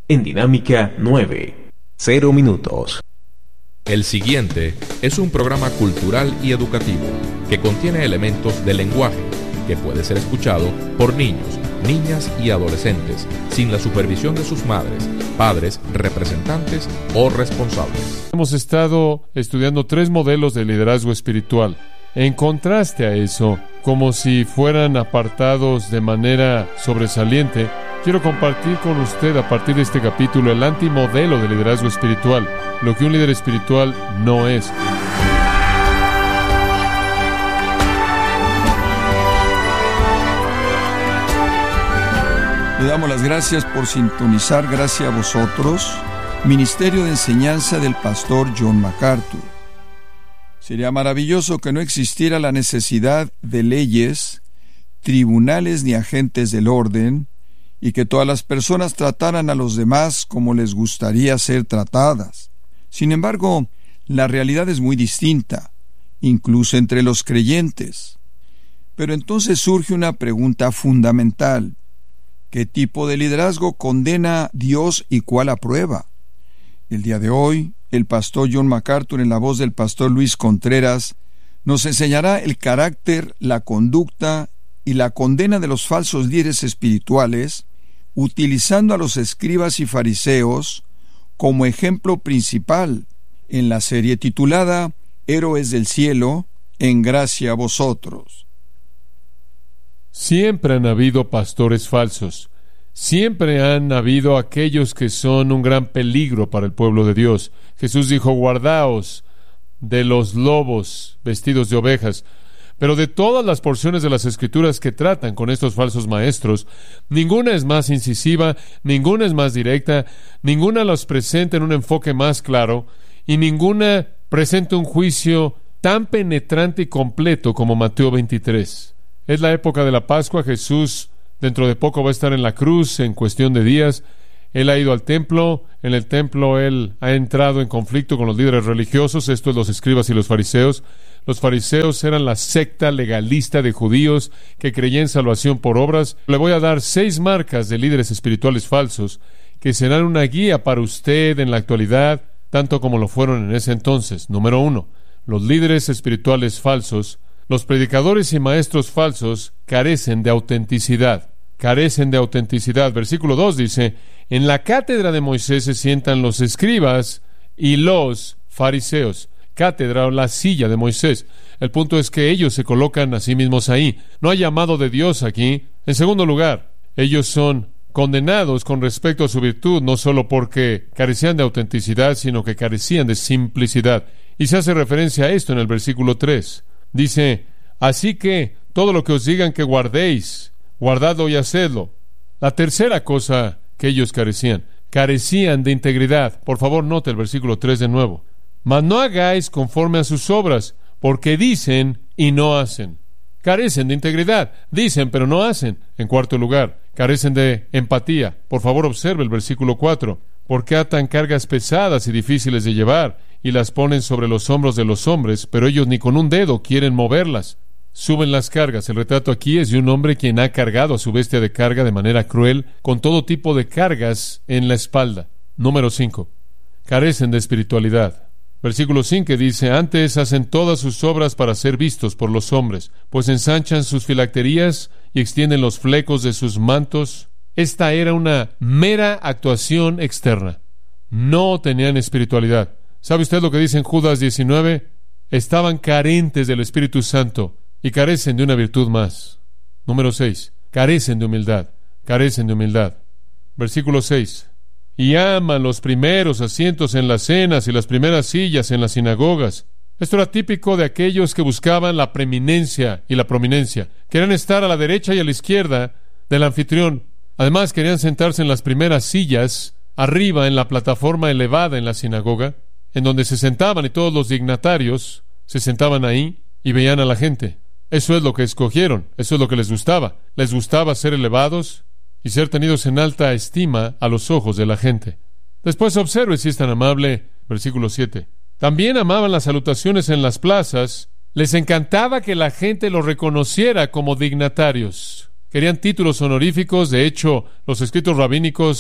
en Dinámica 9, 0 minutos. El siguiente es un programa cultural y educativo que contiene elementos de lenguaje que puede ser escuchado por niños, niñas y adolescentes sin la supervisión de sus madres, padres, representantes o responsables. Hemos estado estudiando 3 modelos de liderazgo espiritual. En contraste a eso, como si fueran apartados de manera sobresaliente, quiero compartir con usted a partir de este capítulo el antimodelo de liderazgo espiritual, lo que un líder espiritual no es. Le damos las gracias por sintonizar, gracias a vosotros, Ministerio de Enseñanza del Pastor John MacArthur. Sería maravilloso que no existiera la necesidad de leyes, tribunales ni agentes del orden, y que todas las personas trataran a los demás como les gustaría ser tratadas. Sin embargo, la realidad es muy distinta, incluso entre los creyentes. Pero entonces surge una pregunta fundamental. ¿Qué tipo de liderazgo condena Dios y cuál aprueba? El día de hoy, el pastor John MacArthur, en la voz del pastor Luis Contreras, nos enseñará el carácter, la conducta y la condena de los falsos líderes espirituales, utilizando a los escribas y fariseos como ejemplo principal en la serie titulada Héroes del Cielo, en gracia a vosotros. Siempre han habido pastores falsos. Siempre han habido aquellos que son un gran peligro para el pueblo de Dios. Jesús dijo, guardaos de los lobos vestidos de ovejas. Pero de todas las porciones de las Escrituras que tratan con estos falsos maestros, ninguna es más incisiva, ninguna es más directa, ninguna los presenta en un enfoque más claro, y ninguna presenta un juicio tan penetrante y completo como Mateo 23. Es la época de la Pascua. Jesús dentro de poco va a estar en la cruz en cuestión de días. Él ha ido al templo. En el templo él ha entrado en conflicto con los líderes religiosos, esto es los escribas y los fariseos. Los fariseos eran la secta legalista de judíos que creía en salvación por obras. Le voy a dar 6 marcas de líderes espirituales falsos que serán una guía para usted en la actualidad, tanto como lo fueron en ese entonces. Número 1, los líderes espirituales falsos. Los predicadores y maestros falsos carecen de autenticidad. Carecen de autenticidad. Versículo 2 dice, en la cátedra de Moisés se sientan los escribas y los fariseos. Cátedra o la silla de Moisés. El punto es que ellos se colocan a sí mismos ahí. No hay llamado de Dios aquí. En segundo lugar, ellos son condenados con respecto a su virtud, no solo porque carecían de autenticidad, sino que carecían de simplicidad. Y se hace referencia a esto en el versículo 3. Dice, así que todo lo que os digan que guardéis, guardadlo y hacedlo. La tercera cosa que ellos carecían de integridad. Por favor, note el versículo 3 de nuevo. Mas no hagáis conforme a sus obras, porque dicen y no hacen. Carecen de integridad. Dicen, pero no hacen. En cuarto lugar, carecen de empatía. Por favor, observe el versículo 4. Porque atan cargas pesadas y difíciles de llevar, y las ponen sobre los hombros de los hombres, pero ellos ni con un dedo quieren moverlas. Suben las cargas. El retrato aquí es de un hombre quien ha cargado a su bestia de carga de manera cruel, con todo tipo de cargas en la espalda. Número 5. Carecen de espiritualidad. Versículo 5 dice, antes hacen todas sus obras para ser vistos por los hombres, pues ensanchan sus filacterías y extienden los flecos de sus mantos. Esta era una mera actuación externa. No tenían espiritualidad. ¿Sabe usted lo que dice en Judas 19? Estaban carentes del Espíritu Santo y carecen de una virtud más. Número 6. Carecen de humildad. Carecen de humildad. Versículo 6. Y aman los primeros asientos en las cenas y las primeras sillas en las sinagogas. Esto era típico de aquellos que buscaban la preeminencia y la prominencia. Querían estar a la derecha y a la izquierda del anfitrión. Además, querían sentarse en las primeras sillas, arriba en la plataforma elevada en la sinagoga, en donde se sentaban y todos los dignatarios se sentaban ahí y veían a la gente. Eso es lo que escogieron, eso es lo que les gustaba. Les gustaba ser elevados y ser tenidos en alta estima a los ojos de la gente. Después observe si es tan amable, versículo 7. También amaban las salutaciones en las plazas. Les encantaba que la gente los reconociera como dignatarios. Querían títulos honoríficos. De hecho, los escritos rabínicos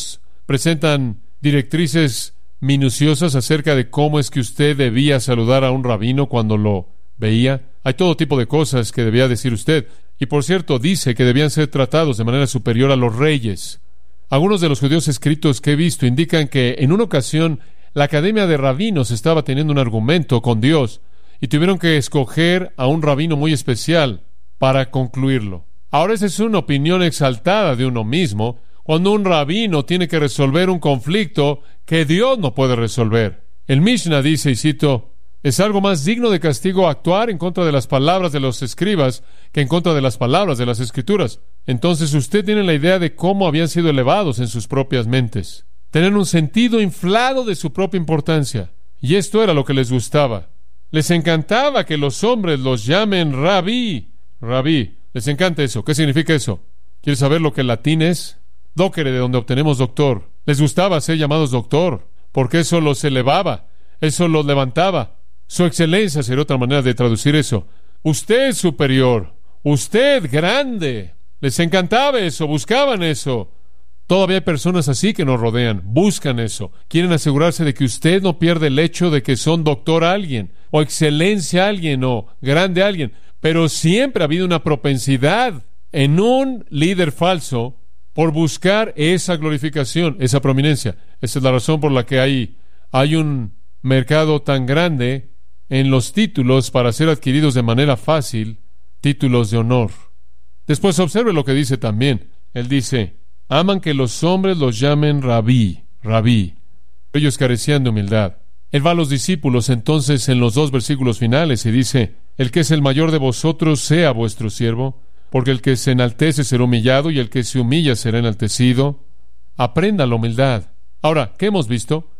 presentan directrices minuciosas acerca de cómo es que usted debía saludar a un rabino cuando lo veía. Hay todo tipo de cosas que debía decir usted. Y por cierto, dice que debían ser tratados de manera superior a los reyes. Algunos de los judíos escritos que he visto indican que en una ocasión la Academia de Rabinos estaba teniendo un argumento con Dios y tuvieron que escoger a un rabino muy especial para concluirlo. Ahora, esa es una opinión exaltada de uno mismo, cuando un rabino tiene que resolver un conflicto que Dios no puede resolver. El Mishnah dice, y cito, «Es algo más digno de castigo actuar en contra de las palabras de los escribas que en contra de las palabras de las Escrituras». Entonces usted tiene la idea de cómo habían sido elevados en sus propias mentes. Tenían un sentido inflado de su propia importancia. Y esto era lo que les gustaba. Les encantaba que los hombres los llamen rabí. Rabí. Les encanta eso. ¿Qué significa eso? ¿Quieres saber lo que el latín es? Docere, de donde obtenemos doctor. Les gustaba ser llamados doctor, porque eso los elevaba, eso los levantaba. Su excelencia sería otra manera de traducir eso. Usted superior, usted grande. Les encantaba eso, buscaban eso. Todavía hay personas así que nos rodean, buscan eso. Quieren asegurarse de que usted no pierde el hecho de que son doctor a alguien, o excelencia a alguien, o grande a alguien. Pero siempre ha habido una propensidad en un líder falso por buscar esa glorificación, esa prominencia. Esa es la razón por la que hay un mercado tan grande en los títulos para ser adquiridos de manera fácil, títulos de honor. Después observe lo que dice también. Él dice, aman que los hombres los llamen rabí, rabí. Ellos carecían de humildad. Él va a los discípulos entonces en los 2 versículos finales y dice, el que es el mayor de vosotros sea vuestro siervo, porque el que se enaltece será humillado y el que se humilla será enaltecido. Aprenda la humildad. Ahora, ¿qué hemos visto?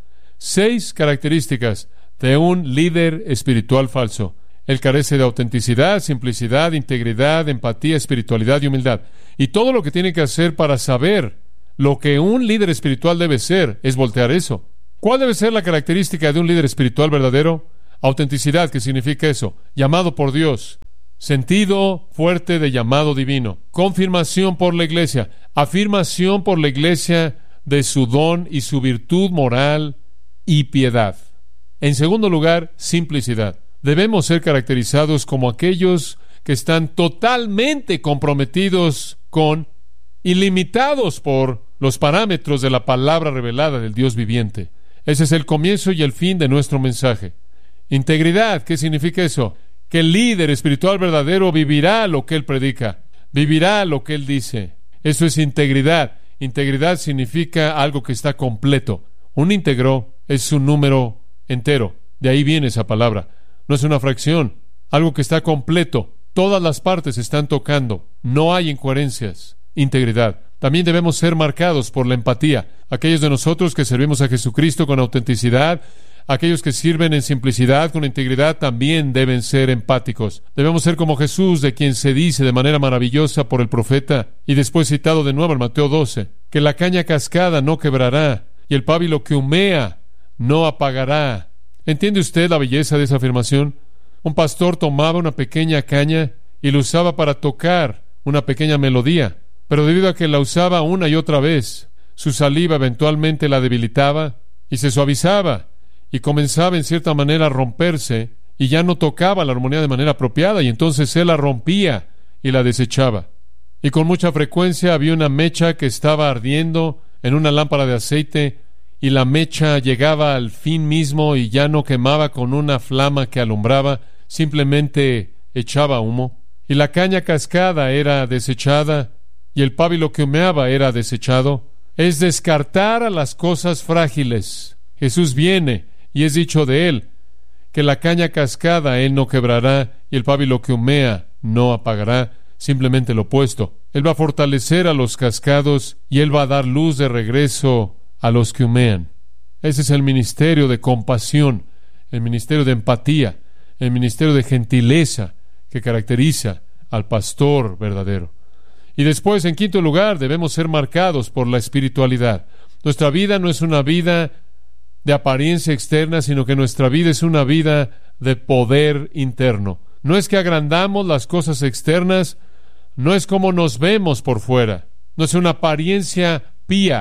6 características de un líder espiritual falso. Él carece de autenticidad, simplicidad, integridad, empatía, espiritualidad y humildad. Y todo lo que tiene que hacer para saber lo que un líder espiritual debe ser es voltear eso. ¿Cuál debe ser la característica de un líder espiritual verdadero? Autenticidad, ¿qué significa eso? Llamado por Dios. Sentido fuerte de llamado divino. Confirmación por la iglesia. Afirmación por la iglesia de su don y su virtud moral y piedad. En segundo lugar, simplicidad. Debemos ser caracterizados como aquellos que están totalmente comprometidos con y limitados por los parámetros de la palabra revelada del Dios viviente. Ese es el comienzo y el fin de nuestro mensaje. Integridad, ¿qué significa eso? Que el líder espiritual verdadero vivirá lo que él predica, vivirá lo que él dice. Eso es integridad. Integridad significa algo que está completo. Un íntegro es un número entero. De ahí viene esa palabra. No es una fracción. Algo que está completo. Todas las partes están tocando. No hay incoherencias. Integridad. También debemos ser marcados por la empatía. Aquellos de nosotros que servimos a Jesucristo con autenticidad, aquellos que sirven en simplicidad, con integridad, también deben ser empáticos. Debemos ser como Jesús, de quien se dice de manera maravillosa por el profeta, y después citado de nuevo en Mateo 12, que la caña cascada no quebrará, y el pábilo que humea no apagará. ¿Entiende usted la belleza de esa afirmación? Un pastor tomaba una pequeña caña y la usaba para tocar una pequeña melodía, pero debido a que la usaba una y otra vez, su saliva eventualmente la debilitaba y se suavizaba, y comenzaba en cierta manera a romperse, y ya no tocaba la armonía de manera apropiada, y entonces él la rompía y la desechaba. Y con mucha frecuencia había una mecha que estaba ardiendo en una lámpara de aceite, y la mecha llegaba al fin mismo y ya no quemaba con una flama que alumbraba, simplemente echaba humo. Y la caña cascada era desechada, y el pábilo que humeaba era desechado. Es descartar a las cosas frágiles. Jesús viene y es dicho de él que la caña cascada él no quebrará y el pábilo que humea no apagará, simplemente lo opuesto. Él va a fortalecer a los cascados y él va a dar luz de regreso a los que humean. Ese es el ministerio de compasión, el ministerio de empatía, el ministerio de gentileza que caracteriza al pastor verdadero. Y después, en quinto lugar, debemos ser marcados por la espiritualidad. Nuestra vida no es una vida de apariencia externa, sino que nuestra vida es una vida de poder interno. No es que agrandamos las cosas externas, no es como nos vemos por fuera, no es una apariencia pía,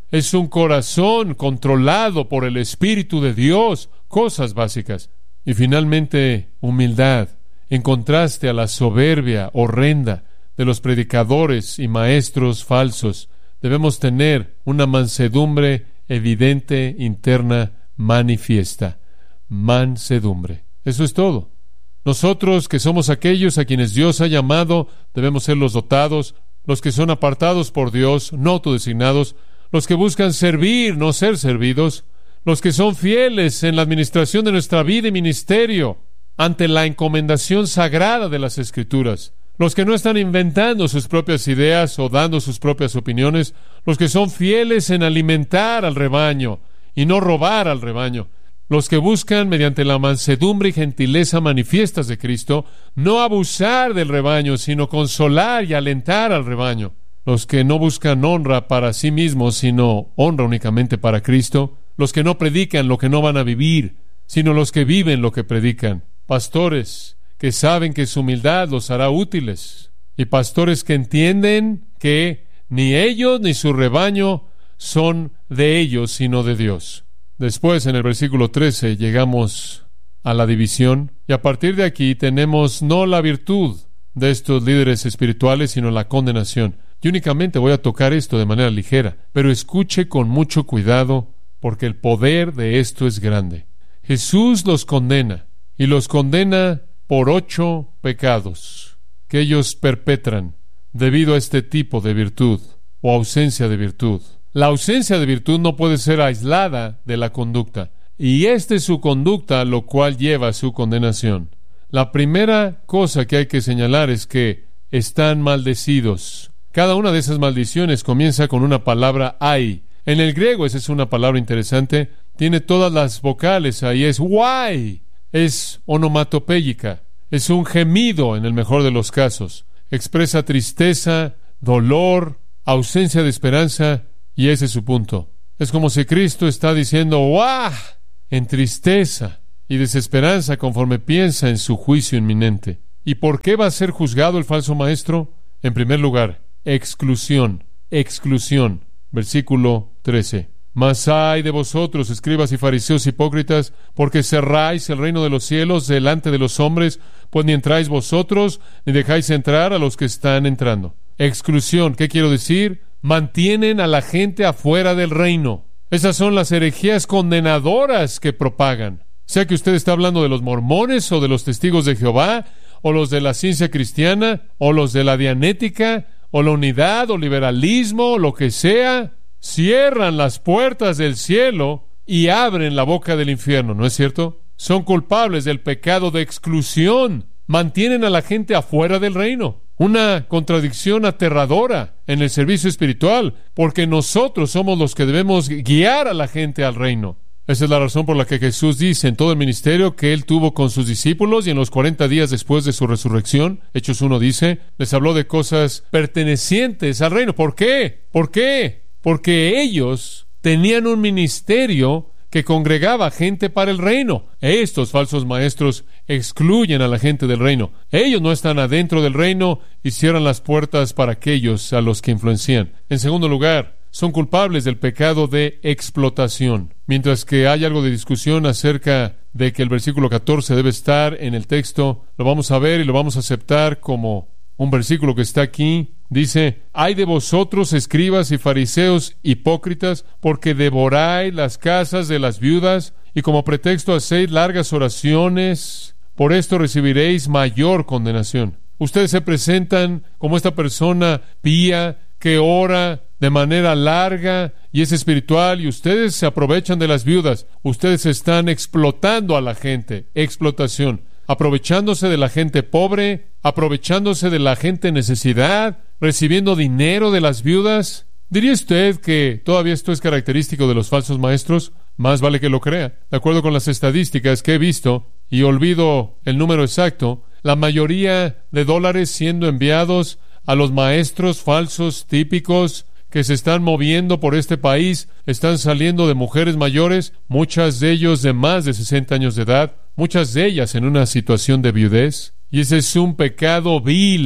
es un corazón controlado por el Espíritu de Dios. Cosas básicas. Y finalmente, humildad, en contraste a la soberbia horrenda de los predicadores y maestros falsos. Debemos tener una mansedumbre evidente, interna, manifiesta. Mansedumbre. Eso es todo. Nosotros, que somos aquellos a quienes Dios ha llamado, debemos ser los dotados, los que son apartados por Dios, no autodesignados, los que buscan servir, no ser servidos, los que son fieles en la administración de nuestra vida y ministerio ante la encomendación sagrada de las Escrituras, los que no están inventando sus propias ideas o dando sus propias opiniones, los que son fieles en alimentar al rebaño y no robar al rebaño, los que buscan, mediante la mansedumbre y gentileza manifiestas de Cristo, no abusar del rebaño, sino consolar y alentar al rebaño, los que no buscan honra para sí mismos, sino honra únicamente para Cristo, los que no predican lo que no van a vivir, sino los que viven lo que predican, pastores que saben que su humildad los hará útiles, y pastores que entienden que ni ellos ni su rebaño son de ellos, sino de Dios. Después, en el versículo 13, llegamos a la división, y a partir de aquí tenemos no la virtud de estos líderes espirituales, sino la condenación. Y únicamente voy a tocar esto de manera ligera, pero escuche con mucho cuidado, porque el poder de esto es grande. Jesús los condena, y los condena por 8 pecados que ellos perpetran debido a este tipo de virtud o ausencia de virtud. La ausencia de virtud no puede ser aislada de la conducta, y esta es su conducta, lo cual lleva a su condenación. La primera cosa que hay que señalar es que están maldecidos. Cada una de esas maldiciones comienza con una palabra ai. En el griego esa es una palabra interesante, tiene todas las vocales ahí, es wai, es onomatopéyica, es un gemido en el mejor de los casos, expresa tristeza, dolor, ausencia de esperanza. Y ese es su punto. Es como si Cristo está diciendo ¡guau!, en tristeza y desesperanza conforme piensa en su juicio inminente. ¿Y por qué va a ser juzgado el falso maestro? En primer lugar, exclusión. Exclusión. Versículo 13. Mas ay de vosotros, escribas y fariseos hipócritas, porque cerráis el reino de los cielos delante de los hombres, pues ni entráis vosotros, ni dejáis entrar a los que están entrando. Exclusión. ¿Qué quiero decir? Mantienen a la gente afuera del reino. Esas son las herejías condenadoras que propagan. Sea que usted está hablando de los mormones o de los testigos de Jehová, o los de la ciencia cristiana, o los de la dianética, o la unidad, o liberalismo, o lo que sea, cierran las puertas del cielo y abren la boca del infierno, ¿no es cierto? Son culpables del pecado de exclusión. Mantienen a la gente afuera del reino. Una contradicción aterradora en el servicio espiritual, porque nosotros somos los que debemos guiar a la gente al reino. Esa es la razón por la que Jesús dice en todo el ministerio que Él tuvo con sus discípulos y en los 40 días después de su resurrección, Hechos 1 dice, les habló de cosas pertenecientes al reino. ¿Por qué? ¿Por qué? Porque ellos tenían un ministerio que congregaba gente para el reino. Estos falsos maestros excluyen a la gente del reino. Ellos no están adentro del reino y cierran las puertas para aquellos a los que influencian. En segundo lugar, son culpables del pecado de explotación. Mientras que hay algo de discusión acerca de que el versículo 14 debe estar en el texto, lo vamos a ver y lo vamos a aceptar como un versículo que está aquí. Dice, ay de vosotros, escribas y fariseos hipócritas, porque devoráis las casas de las viudas y como pretexto hacéis largas oraciones, por esto recibiréis mayor condenación. Ustedes se presentan como esta persona pía que ora de manera larga y es espiritual, y ustedes se aprovechan de las viudas. Ustedes están explotando a la gente. Explotación. Aprovechándose de la gente pobre, aprovechándose de la gente en necesidad, recibiendo dinero de las viudas. ¿Diría usted que todavía esto es característico de los falsos maestros? Más vale que lo crea. De acuerdo con las estadísticas que he visto, y olvido el número exacto, la mayoría de dólares siendo enviados a los maestros falsos típicos que se están moviendo por este país están saliendo de mujeres mayores, muchas de ellos de más de 60 años de edad, muchas de ellas en una situación de viudez. Y ese es un pecado vil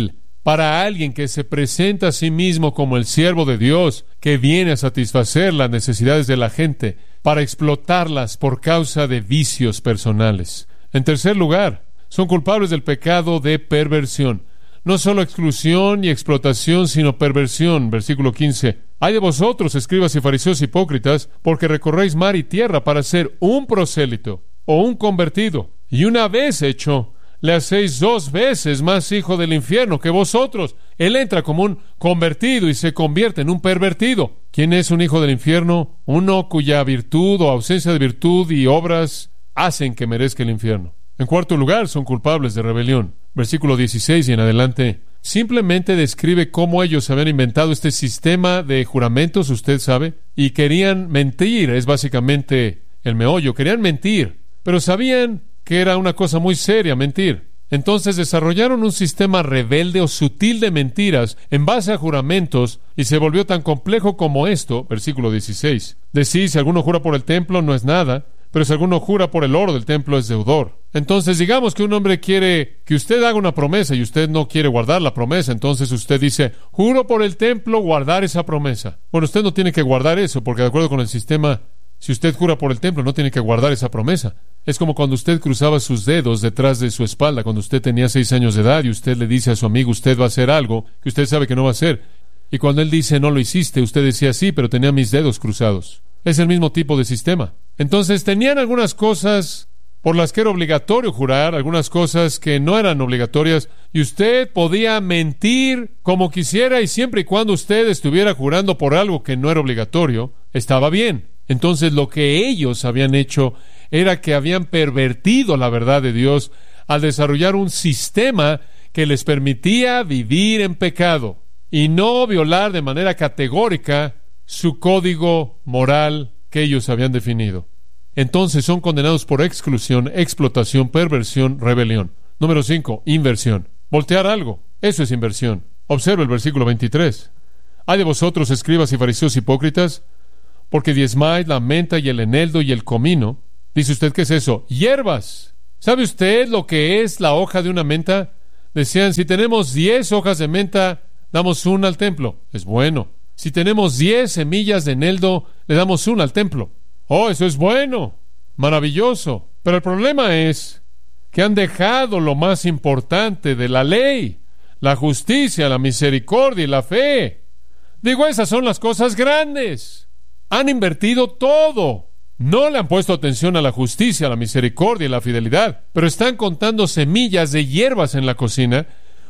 para alguien que se presenta a sí mismo como el siervo de Dios, que viene a satisfacer las necesidades de la gente, para explotarlas por causa de vicios personales. En tercer lugar, son culpables del pecado de perversión. No solo exclusión y explotación, sino perversión. Versículo 15. Ay de vosotros, escribas y fariseos hipócritas, porque recorréis mar y tierra para ser un prosélito o un convertido. Y una vez hecho, le hacéis 2 veces más hijo del infierno que vosotros. Él entra como un convertido y se convierte en un pervertido. ¿Quién es un hijo del infierno? Uno cuya virtud o ausencia de virtud y obras hacen que merezca el infierno. En cuarto lugar, son culpables de rebelión. Versículo 16 y en adelante, simplemente describe cómo ellos habían inventado este sistema de juramentos, usted sabe, y querían mentir, es básicamente el meollo, querían mentir, pero sabían que era una cosa muy seria mentir. Entonces desarrollaron un sistema rebelde o sutil de mentiras en base a juramentos y se volvió tan complejo como esto, versículo 16. Decís, si alguno jura por el templo no es nada, pero si alguno jura por el oro del templo es deudor. Entonces digamos que un hombre quiere que usted haga una promesa y usted no quiere guardar la promesa, entonces usted dice, juro por el templo guardar esa promesa. Bueno, usted no tiene que guardar eso, porque de acuerdo con el sistema, si usted jura por el templo no tiene que guardar esa promesa. Es como cuando usted cruzaba sus dedos detrás de su espalda cuando usted tenía 6 años de edad y usted le dice a su amigo, usted va a hacer algo que usted sabe que no va a hacer. Y cuando él dice, no lo hiciste, usted decía, sí, pero tenía mis dedos cruzados. Es el mismo tipo de sistema. Entonces tenían algunas cosas por las que era obligatorio jurar, algunas cosas que no eran obligatorias, y usted podía mentir como quisiera, y siempre y cuando usted estuviera jurando por algo que no era obligatorio, estaba bien. Entonces lo que ellos habían hecho era que habían pervertido la verdad de Dios al desarrollar un sistema que les permitía vivir en pecado y no violar de manera categórica su código moral que ellos habían definido. Entonces son condenados por exclusión, explotación, perversión, rebelión. Número 5, inversión. Voltear algo, eso es inversión. Observe el versículo 23. Ay de vosotros, escribas y fariseos hipócritas, porque diezmáis la menta y el eneldo y el comino. Dice usted, ¿qué es eso? Hierbas. ¿Sabe usted lo que es la hoja de una menta? Decían, si tenemos 10 hojas de menta, damos una al templo. Es bueno. Si tenemos 10 semillas de eneldo, le damos una al templo. Oh, eso es bueno, maravilloso. Pero el problema es que han dejado lo más importante de la ley, la justicia, la misericordia y la fe. Digo, esas son las cosas grandes. Han invertido todo. No le han puesto atención a la justicia, a la misericordia y la fidelidad, pero están contando semillas de hierbas en la cocina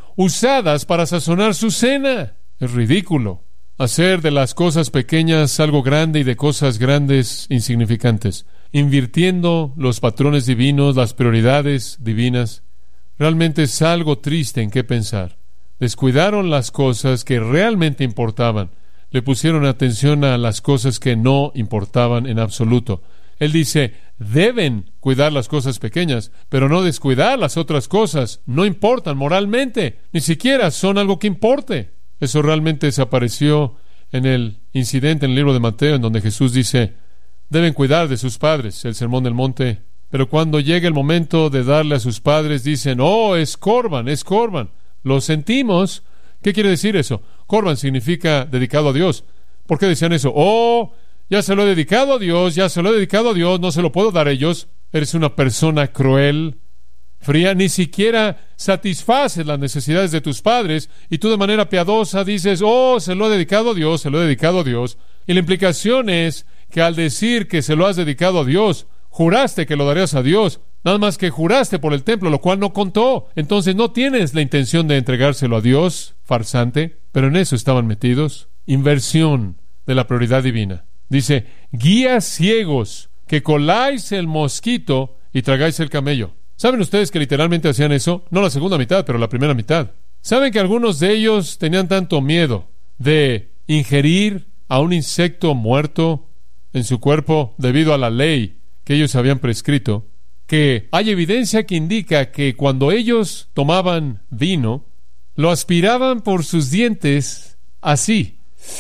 usadas para sazonar su cena. Es ridículo. Hacer de las cosas pequeñas algo grande y de cosas grandes insignificantes, invirtiendo los patrones divinos, las prioridades divinas. Realmente es algo triste en qué pensar. Descuidaron las cosas que realmente importaban, le pusieron atención a las cosas que no importaban en absoluto. Él dice, deben cuidar las cosas pequeñas, pero no descuidar las otras cosas. No importan moralmente, ni siquiera son algo que importe. Eso realmente desapareció en el incidente en el libro de Mateo, en donde Jesús dice, deben cuidar de sus padres, el sermón del monte. Pero cuando llega el momento de darle a sus padres, dicen, oh, es Corban, es Corban. Lo sentimos. ¿Qué quiere decir eso? Corban significa dedicado a Dios. ¿Por qué decían eso? Oh, ya se lo he dedicado a Dios, ya se lo he dedicado a Dios, no se lo puedo dar a ellos. Eres una persona cruel, fría, ni siquiera satisfaces las necesidades de tus padres y tú de manera piadosa dices, oh, se lo he dedicado a Dios, se lo he dedicado a Dios. Y la implicación es que al decir que se lo has dedicado a Dios, juraste que lo darías a Dios, nada más que juraste por el templo, lo cual no contó. Entonces no tienes la intención de entregárselo a Dios, farsante, pero en eso estaban metidos. Inversión de la prioridad divina. Dice, guías ciegos, que coláis el mosquito y tragáis el camello. ¿Saben ustedes que literalmente hacían eso? No la segunda mitad, pero la primera mitad. ¿Saben que algunos de ellos tenían tanto miedo de ingerir a un insecto muerto en su cuerpo debido a la ley que ellos habían prescrito, que hay evidencia que indica que cuando ellos tomaban vino, lo aspiraban por sus dientes así,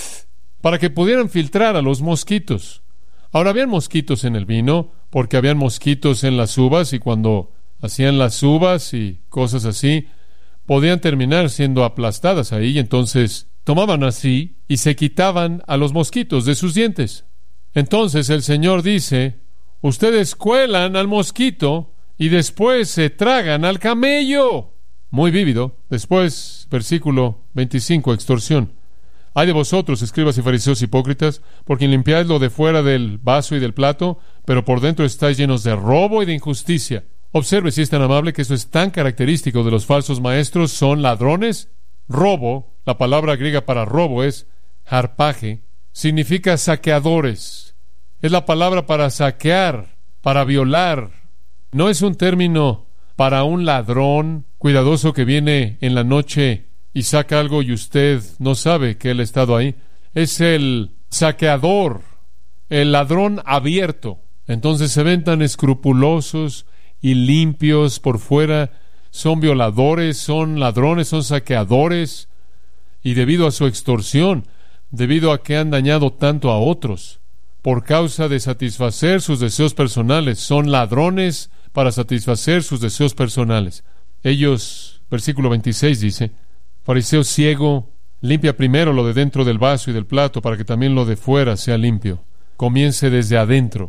para que pudieran filtrar a los mosquitos? Ahora, habían mosquitos en el vino, porque habían mosquitos en las uvas, y cuando hacían las uvas y cosas así, podían terminar siendo aplastadas ahí, y entonces tomaban así y se quitaban a los mosquitos de sus dientes. Entonces el Señor dice: ustedes cuelan al mosquito y después se tragan al camello. Muy vívido. Después, versículo 25, extorsión. Hay de vosotros, escribas y fariseos hipócritas, porque limpiáis lo de fuera del vaso y del plato, pero por dentro estáis llenos de robo y de injusticia. Observe, si es tan amable, que esto es tan característico de los falsos maestros. Son ladrones. Robo, la palabra griega para robo es harpaje, significa saqueadores. Es la palabra para saquear, para violar. No es un término para un ladrón cuidadoso que viene en la noche y saca algo y usted no sabe que él ha estado ahí. Es el saqueador, el ladrón abierto. Entonces se ven tan escrupulosos y limpios por fuera. Son violadores, son ladrones, son saqueadores. Y debido a su extorsión, debido a que han dañado tanto a otros, por causa de satisfacer sus deseos personales, son ladrones para satisfacer sus deseos personales. Ellos, versículo 26 dice: fariseo ciego, limpia primero lo de dentro del vaso y del plato para que también lo de fuera sea limpio. Comience desde adentro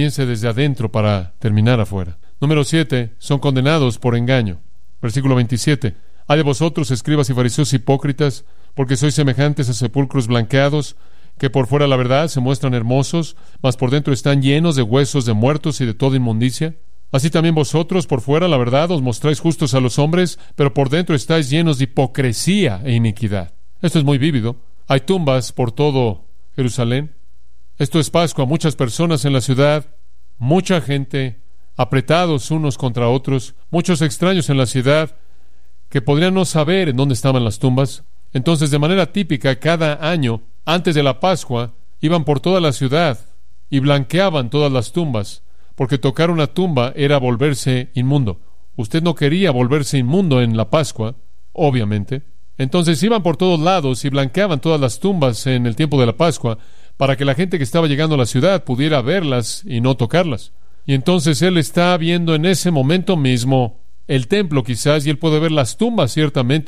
para terminar afuera. Número 7, son condenados por engaño. Versículo 27, hay de vosotros, escribas y fariseos hipócritas, porque sois semejantes a sepulcros blanqueados, que por fuera la verdad se muestran hermosos, mas por dentro están llenos de huesos de muertos y de toda inmundicia. Así también vosotros, por fuera la verdad, os mostráis justos a los hombres, pero por dentro estáis llenos de hipocresía e iniquidad. Esto es muy vívido. Hay tumbas por todo Jerusalén. Esto es Pascua. Muchas personas en la ciudad, mucha gente, apretados unos contra otros, muchos extraños en la ciudad que podrían no saber en dónde estaban las tumbas. Entonces, de manera típica, cada año, antes de la Pascua, iban por toda la ciudad y blanqueaban todas las tumbas, porque tocar una tumba era volverse inmundo. Usted no quería volverse inmundo en la Pascua, obviamente. Entonces iban por todos lados y blanqueaban todas las tumbas en el tiempo de la Pascua, para que la gente que estaba llegando a la ciudad pudiera verlas y no tocarlas. Y entonces él está viendo en ese momento mismo el templo quizás, y él puede ver las tumbas ciertamente,